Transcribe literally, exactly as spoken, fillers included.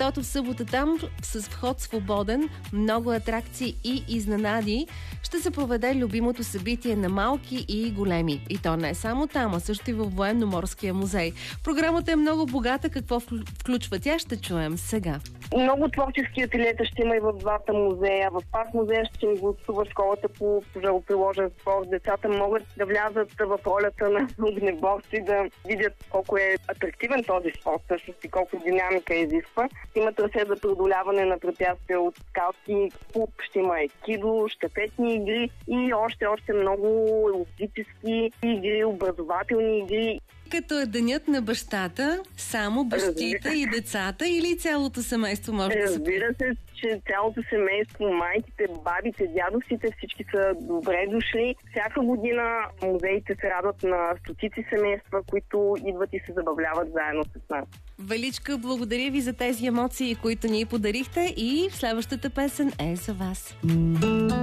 защото в събота там с вход свободен, много атракции и изненади ще се проведе любимото събитие на малки и големи. И то не само там, а също и във Военно-морския музей. Програмата е много богата. Какво включва тя, ще чуем сега. Много творчески ателиета ще има и в двата музея. В парк музея ще ни гостува школата по пожароприложен спорт. Децата могат да влязат в ролята на огнеборци, да видят колко е атрактивен този спорт, всъщност и колко динамика изисква. Има трасе за преодоляване на препятствия от скаутски клуб, ще има екидо, щафетни игри и още, още много логически игри, образователни игри. Като е денят на бащата, само бащите и децата или цялото семейство може да се... Разбира се, че цялото семейство, майките, бабите, дядовците, всички са добре дошли. Всяка година музеите се радват на стотици семейства, които идват и се забавляват заедно с нас. Величка, благодаря ви за тези емоции, които ни подарихте, и следващата песен е за вас.